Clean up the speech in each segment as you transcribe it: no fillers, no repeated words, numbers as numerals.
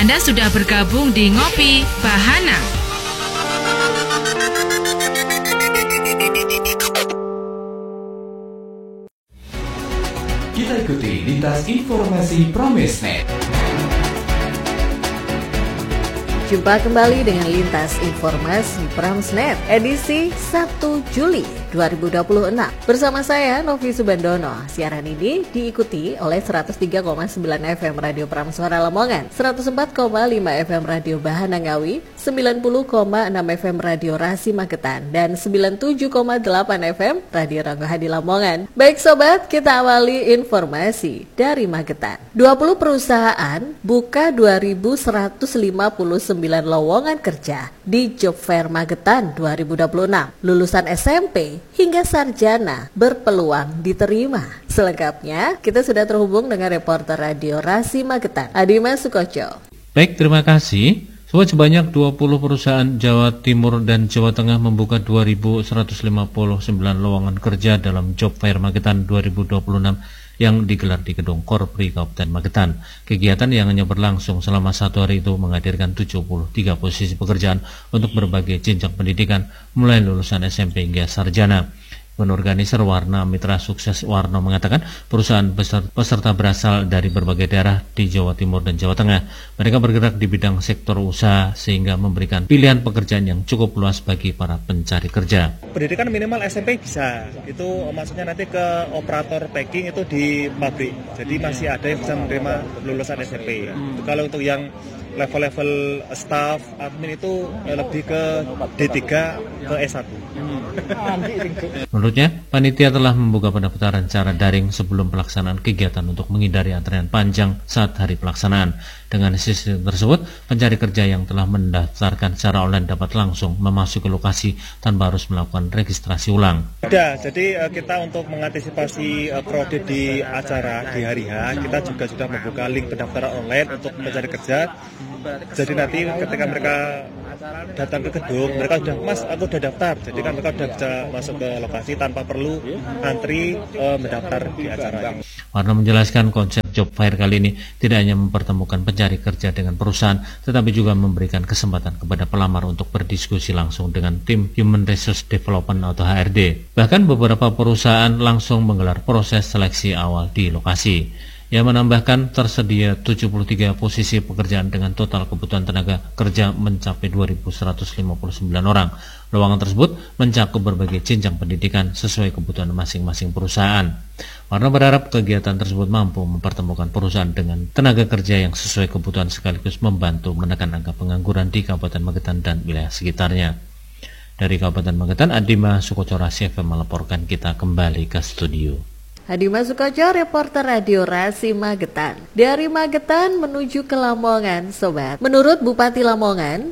Anda sudah bergabung di Ngopi Bahana. Kita ikuti lintas informasi Pramesnet. Jumpa kembali dengan lintas informasi Pramesnet edisi 1 Juli 2026. Bersama saya Novi Subandono. Siaran ini diikuti oleh 103,9 FM Radio Prameswara Lamongan, 104,5 FM Radio Bahana Ngawi, 90,6 FM Radio Rasi Magetan, dan 97,8 FM Radio Ranggahadi Lamongan. Baik sobat, kita awali informasi dari Magetan. 20 perusahaan buka 2.159 lowongan kerja di Job Fair Magetan 2026. Lulusan SMP hingga sarjana berpeluang diterima. Selengkapnya, kita sudah terhubung dengan reporter Radio Rasi Magetan, Adima Sukoco. Baik, terima kasih. Sebanyak 20 perusahaan Jawa Timur dan Jawa Tengah membuka 2.159 lowongan kerja dalam Job Fair Magetan 2026 yang digelar di Gedung Korpri Kabupaten Magetan. Kegiatan yang hanya berlangsung selama 1 hari itu menghadirkan 73 posisi pekerjaan untuk berbagai jenjang pendidikan, mulai lulusan SMP hingga sarjana. Penorganisir Warna Mitra Sukses Warno mengatakan perusahaan peserta berasal dari berbagai daerah di Jawa Timur dan Jawa Tengah. Mereka bergerak di bidang sektor usaha sehingga memberikan pilihan pekerjaan yang cukup luas bagi para pencari kerja. Pendidikan minimal SMP bisa, itu maksudnya nanti ke operator packing itu di pabrik. Jadi masih ada yang bisa menerima lulusan SMP. Kalau untuk yang level-level staff, admin itu lebih ke D3 ke S1. Menurutnya, panitia telah membuka pendaftaran secara daring sebelum pelaksanaan kegiatan untuk menghindari antrean panjang saat hari pelaksanaan. Dengan sistem tersebut, pencari kerja yang telah mendaftarkan secara online dapat langsung memasuki lokasi tanpa harus melakukan registrasi ulang. Jadi kita untuk mengantisipasi kredit di acara di hari H, kita juga sudah membuka link pendaftaran online untuk mencari kerja. Jadi nanti ketika mereka datang ke gedung, mereka sudah, Mas, aku sudah daftar. Jadi kan mereka sudah bisa masuk ke lokasi tanpa perlu antri mendaftar di acara ini. Warna menjelaskan konsep Job Fair kali ini tidak hanya mempertemukan pencari kerja dengan perusahaan, tetapi juga memberikan kesempatan kepada pelamar untuk berdiskusi langsung dengan tim Human Resource Development atau HRD. Bahkan beberapa perusahaan langsung menggelar proses seleksi awal di lokasi. Ia menambahkan tersedia 73 posisi pekerjaan dengan total kebutuhan tenaga kerja mencapai 2.159 orang. Lowongan tersebut mencakup berbagai jenjang pendidikan sesuai kebutuhan masing-masing perusahaan. Warna berharap kegiatan tersebut mampu mempertemukan perusahaan dengan tenaga kerja yang sesuai kebutuhan sekaligus membantu menekan angka pengangguran di Kabupaten Magetan dan wilayah sekitarnya. Dari Kabupaten Magetan, Adima Sukoco Rasi FM melaporkan. Kita kembali ke studio. Adima Sukoco, reporter Radio Rasi Magetan. Dari Magetan menuju ke Lamongan, sobat. Menurut Bupati Lamongan,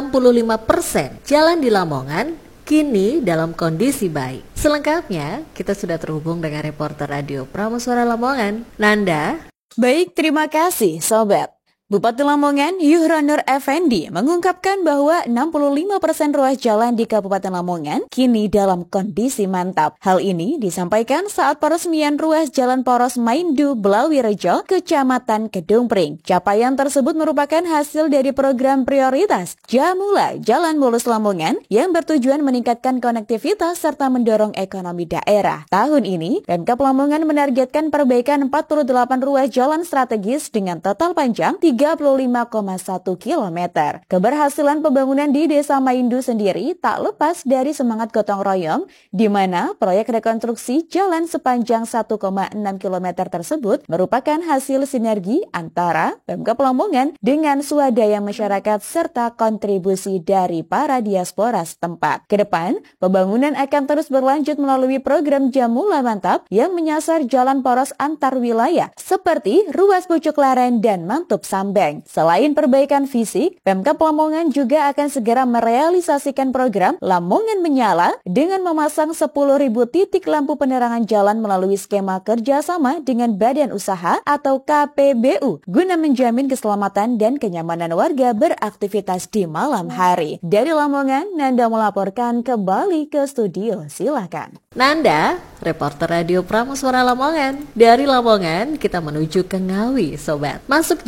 65% jalan di Lamongan kini dalam kondisi baik. Selengkapnya, kita sudah terhubung dengan reporter Radio Prameswara Lamongan, Nanda. Baik, terima kasih, sobat. Bupati Lamongan Yuhronur Effendi mengungkapkan bahwa 65% ruas jalan di Kabupaten Lamongan kini dalam kondisi mantap. Hal ini disampaikan saat peresmian ruas Jalan Poros Maindu Blawirejo, Kecamatan Kedungpring. Capaian tersebut merupakan hasil dari program prioritas Jamula Jalan Mulus Lamongan yang bertujuan meningkatkan konektivitas serta mendorong ekonomi daerah. Tahun ini, Pemkab Lamongan menargetkan perbaikan 48 ruas jalan strategis dengan total panjang 35,1 km. Keberhasilan pembangunan di Desa Maindu sendiri tak lepas dari semangat gotong royong, di mana proyek rekonstruksi jalan sepanjang 1,6 km tersebut merupakan hasil sinergi antara Pemkab Lamongan dengan swadaya masyarakat serta kontribusi dari para diaspora setempat. Kedepan, pembangunan akan terus berlanjut melalui program Jamula Mantap yang menyasar jalan poros antar wilayah seperti ruas Pucuk Laren dan Mantup Sambeng. Selain perbaikan fisik, Pemkab Lamongan juga akan segera merealisasikan program Lamongan Menyala dengan memasang 10.000 titik lampu penerangan jalan melalui skema kerjasama dengan Badan Usaha atau KPBU guna menjamin keselamatan dan kenyamanan warga beraktivitas di malam hari. Dari Lamongan, Nanda melaporkan kembali ke studio. Silakan. Nanda, reporter Radio Prameswara Lamongan. Dari Lamongan, kita menuju ke Ngawi, sobat. Masuk jalan utama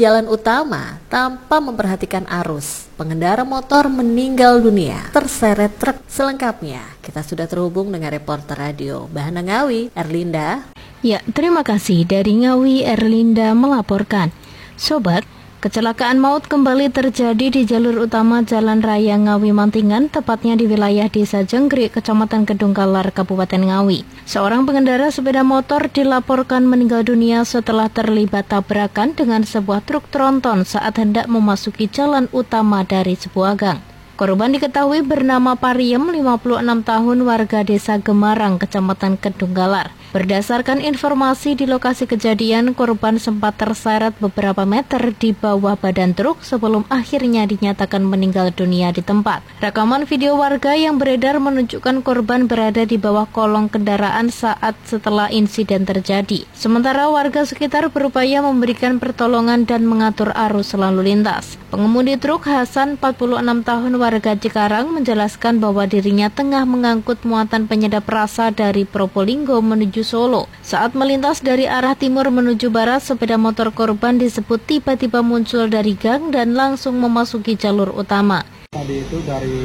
utama tanpa memperhatikan arus. Pengendara motor meninggal dunia terseret truk. Selengkapnya kita sudah terhubung dengan reporter radio Bahana Ngawi, Erlinda. Ya, terima kasih. Dari Ngawi, Erlinda melaporkan. Sobat, kecelakaan maut kembali terjadi di jalur utama Jalan Raya Ngawi-Mantingan, tepatnya di wilayah Desa Jenggrik, Kecamatan Kedunggalar, Kabupaten Ngawi. Seorang pengendara sepeda motor dilaporkan meninggal dunia setelah terlibat tabrakan dengan sebuah truk tronton saat hendak memasuki jalan utama dari sebuah gang. Korban diketahui bernama Pariem, 56 tahun, warga Desa Gemarang, Kecamatan Kedunggalar. Berdasarkan informasi di lokasi kejadian, korban sempat terseret beberapa meter di bawah badan truk sebelum akhirnya dinyatakan meninggal dunia di tempat. Rekaman video warga yang beredar menunjukkan korban berada di bawah kolong kendaraan saat setelah insiden terjadi. Sementara warga sekitar berupaya memberikan pertolongan dan mengatur arus lalu lintas. Pengemudi truk Hasan, 46 tahun, warga Cikarang, menjelaskan bahwa dirinya tengah mengangkut muatan penyedap rasa dari Probolinggo menuju Solo. Saat melintas dari arah timur menuju barat, sepeda motor korban disebut tiba-tiba muncul dari gang dan langsung memasuki jalur utama. Tadi itu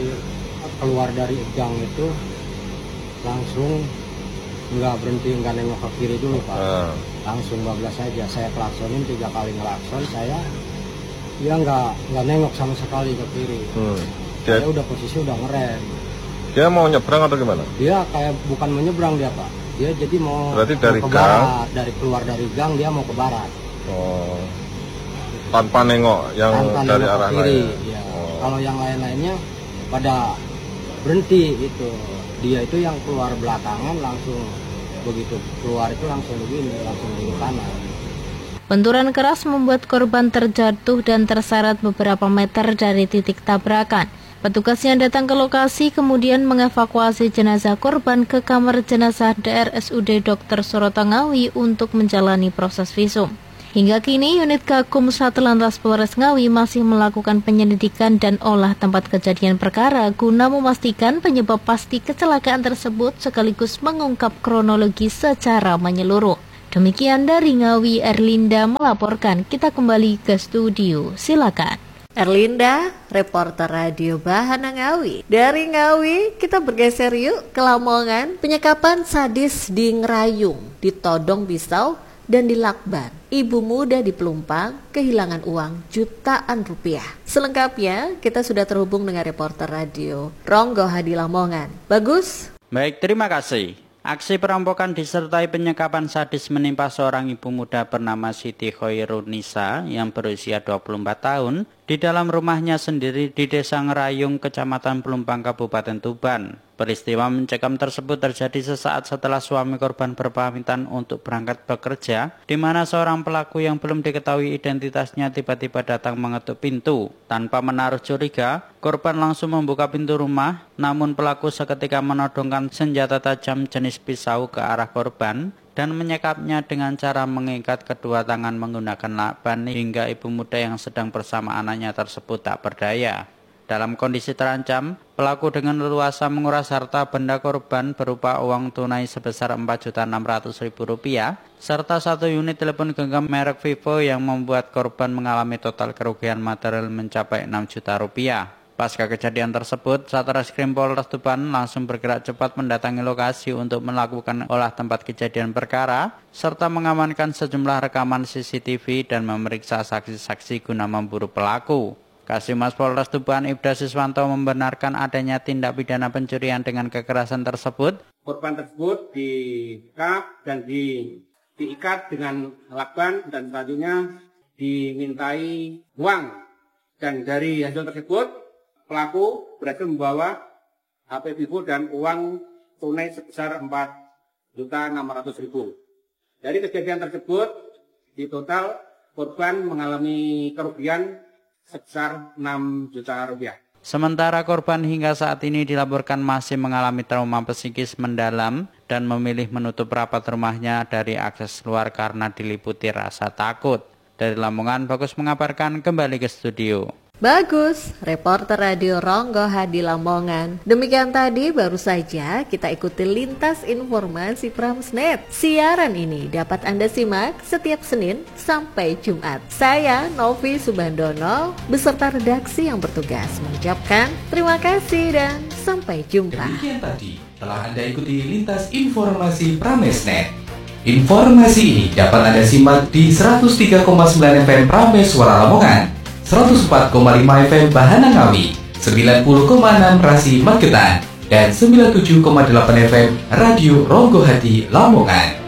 keluar dari gang itu langsung nggak berhenti, nggak nengok ke kiri dulu Pak. Langsung bablas saja. Saya klaksonin 3 kali ngelakson, dia nggak nengok sama sekali ke kiri. Dia udah posisi udah ngerem. Dia mau nyebrang atau gimana? Dia kayak bukan menyeberang dia Pak. Dia jadi mau dari ke gang, barat, keluar dari gang dia mau ke barat. Oh. Tanpa nengok yang tanpa dari nengok arah ke kiri. lain. Ya. Kalau yang lain-lainnya pada berhenti gitu. Dia itu yang keluar belakangan langsung begitu keluar itu langsung begini, langsung di kanan. Benturan keras membuat korban terjatuh dan terseret beberapa meter dari titik tabrakan. Petugas yang datang ke lokasi kemudian mengevakuasi jenazah korban ke kamar jenazah DRSUD Dr. Suroto Ngawi untuk menjalani proses visum. Hingga kini, unit Gakum Satlantas Polres Ngawi masih melakukan penyelidikan dan olah tempat kejadian perkara guna memastikan penyebab pasti kecelakaan tersebut sekaligus mengungkap kronologi secara menyeluruh. Demikian dari Ngawi, Erlinda melaporkan. Kita kembali ke studio, silakan. Erlinda, reporter radio Bahana Ngawi. Dari Ngawi, kita bergeser yuk ke Lamongan. Penyekapan sadis di Ngerayung, ditodong pisau, dan dilakban. Ibu muda di Pelumpang kehilangan uang jutaan rupiah. Selengkapnya, kita sudah terhubung dengan reporter radio Ronggo Hadi Lamongan. Bagus? Baik, terima kasih. Aksi perampokan disertai penyekapan sadis menimpa seorang ibu muda bernama Siti Khairunisa yang berusia 24 tahun di dalam rumahnya sendiri di Desa Ngerayung, Kecamatan Pelumpang, Kabupaten Tuban. Peristiwa mencekam tersebut terjadi sesaat setelah suami korban berpamitan untuk berangkat bekerja, di mana seorang pelaku yang belum diketahui identitasnya tiba-tiba datang mengetuk pintu. Tanpa menaruh curiga, korban langsung membuka pintu rumah, namun pelaku seketika menodongkan senjata tajam jenis pisau ke arah korban dan menyekapnya dengan cara mengikat kedua tangan menggunakan lakban hingga ibu muda yang sedang bersama anaknya tersebut tak berdaya. Dalam kondisi terancam, pelaku dengan leluasa menguras harta benda korban berupa uang tunai sebesar Rp4.600.000 serta 1 unit telepon genggam merek Vivo yang membuat korban mengalami total kerugian material mencapai Rp6 juta. Pasca kejadian tersebut, Satreskrim Polres Tuban langsung bergerak cepat mendatangi lokasi untuk melakukan olah tempat kejadian perkara serta mengamankan sejumlah rekaman CCTV dan memeriksa saksi-saksi guna memburu pelaku. Kasimas Polres Tuban Ibda Siswanto membenarkan adanya tindak pidana pencurian dengan kekerasan tersebut. Korban tersebut dikap dan diikat dengan lakban dan selanjutnya dimintai uang. Dan dari hasil tersebut pelaku berhasil membawa HP Vivo dan uang tunai sebesar Rp4.600.000. Dari kejadian tersebut di total korban mengalami kerugian sebesar Rp6 juta. Sementara korban hingga saat ini dilaporkan masih mengalami trauma psikis mendalam dan memilih menutup rapat rumahnya dari akses luar karena diliputi rasa takut. Dari Lamongan, Bagus mengabarkan, kembali ke studio. Bagus, reporter Radio Ronggo Hadi Lamongan. Demikian tadi baru saja kita ikuti lintas informasi Pramsnet. Siaran ini dapat Anda simak setiap Senin sampai Jumat. Saya Novi Subandono beserta redaksi yang bertugas mengucapkan terima kasih dan sampai jumpa. Demikian tadi telah Anda ikuti lintas informasi Pramesnet. Informasi ini dapat Anda simak di 103,9 FM Prames Suara Lamongan, 104,5 FM Bahana Ngawi, 90,6 Rasi Magetan, dan 97,8 FM Radio Ronggo Hadi Lamongan.